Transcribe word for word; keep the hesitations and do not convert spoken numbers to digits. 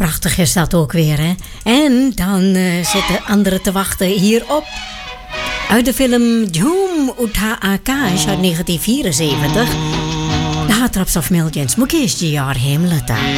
Prachtig is dat ook weer, hè? En dan uh, zitten anderen te wachten hierop. Uit de film Jhum Utha Akash uit negentien vierenzeventig. De Heartthrobs of Millions. Mukesh G R Hemlata.